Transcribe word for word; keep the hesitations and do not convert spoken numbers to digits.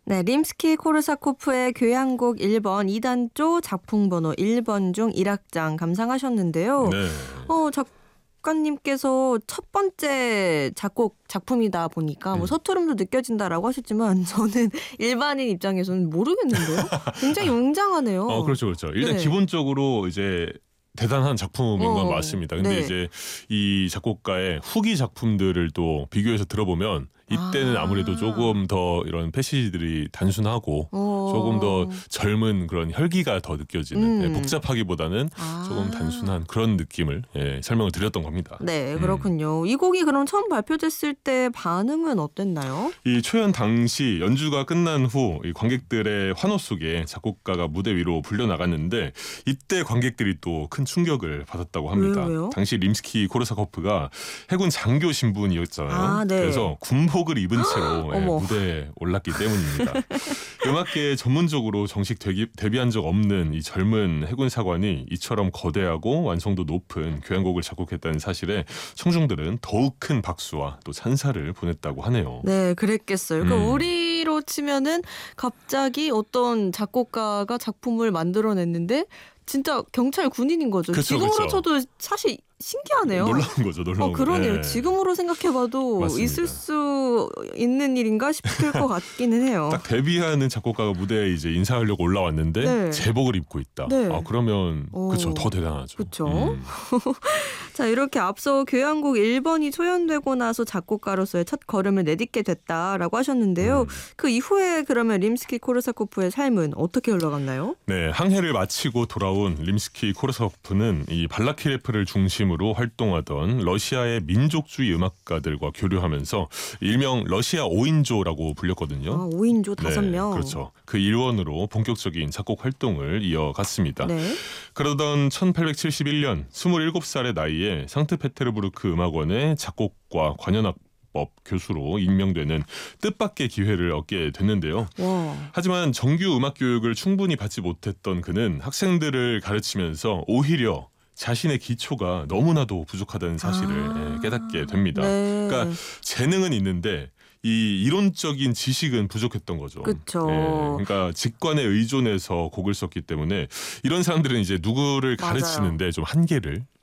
네, 림스키-코르사코프의 교향곡 일 번 이 단조 작품번호 일 번 중 일 악장 감상하셨는데요. 네. 어, 작가님께서 첫 번째 작곡 작품이다 보니까 뭐 음. 서투름도 느껴진다라고 하셨지만 저는 일반인 입장에서는 모르겠는데요. 굉장히 웅장하네요. 어, 그렇죠, 그렇죠. 일단 네. 기본적으로 이제 대단한 작품인 건 어, 맞습니다. 근데 네. 이제 이 작곡가의 후기 작품들을 또 비교해서 들어보면 이때는 아. 아무래도 조금 더 이런 패시지들이 단순하고 어. 조금 더 젊은 그런 혈기가 더 느껴지는 음. 예, 복잡하기보다는 아. 조금 단순한 그런 느낌을 예, 설명을 드렸던 겁니다. 네, 음. 그렇군요. 이 곡이 그럼 처음 발표됐을 때 반응은 어땠나요? 이 초연 당시 연주가 끝난 후 이 관객들의 환호 속에 작곡가가 무대 위로 불려 나갔는데 이때 관객들이 또 큰 충격을 받았다고 합니다. 왜요, 왜요? 당시 림스키 코르사코프가 해군 장교 신분이었잖아요. 아, 네. 그래서 군복을 입은 채로 예, 어머. 무대에 올랐기 때문입니다. 음악계에 전문적으로 정식 데뷔, 데뷔한 적 없는 이 젊은 해군 사관이 이처럼 거대하고 완성도 높은 교향곡을 작곡했다는 사실에 청중들은 더욱 큰 박수와 또 찬사를 보냈다고 하네요. 네, 그랬겠어요. 그러니까 음. 우리로 치면은 갑자기 어떤 작곡가가 작품을 만들어냈는데 진짜 경찰 군인인 거죠. 그쵸, 지금으로 그쵸. 쳐도 사실 신기하네요. 놀라운 거죠, 놀라운 어, 그러네요. 거. 지금으로 생각해봐도 맞습니다. 있을 수 있는 일인가 싶을 것 같기는 해요. 딱 데뷔하는 작곡가가 무대에 이제 인사하려고 올라왔는데 네. 제복을 입고 있다. 네. 아, 그러면 오. 그쵸, 더 대단하죠. 그쵸. 음. 자, 이렇게 앞서 교향곡 일 번이 초연되고 나서 작곡가로서의 첫 걸음을 내딛게 됐다라고 하셨는데요. 음. 그 이후에 그러면 림스키-코르사코프의 삶은 어떻게 흘러갔나요? 네, 항해를 마치고 돌아온 림스키 코르사코프는 이 발라키레프를 중심으로 활동하던 러시아의 민족주의 음악가들과 교류하면서 일명 러시아 오인조라고 불렸거든요. 아, 오 인조 다섯 명. 그렇죠. 그 일원으로 본격적인 작곡 활동을 이어갔습니다. 네. 그러던 천팔백칠십일 년 스물일곱 살의 나이에 상트페테르부르크 음악원의 작곡과 관현악법 교수로 임명되는 뜻밖의 기회를 얻게 됐는데요. 와. 하지만 정규 음악 교육을 충분히 받지 못했던 그는 학생들을 가르치면서 오히려 자신의 기초가 너무나도 부족하다는 사실을 아. 예, 깨닫게 됩니다. 네. 그러니까 재능은 있는데 이 이론적인 지식은 부족했던 거죠. 그쵸. 예, 그러니까 직관에 의존해서 곡을 썼기 때문에 이런 사람들은 이제 누구를 맞아요. 가르치는데 좀 한계를